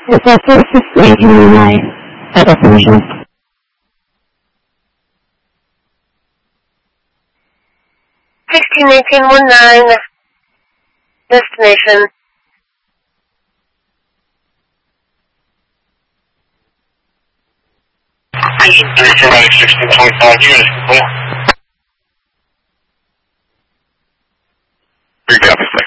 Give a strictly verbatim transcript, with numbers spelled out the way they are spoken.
Is that four six eight nine at Operation? sixteen eighteen one nine, destination. Region three four nine sixteen twenty-five, unit complete. Three copies.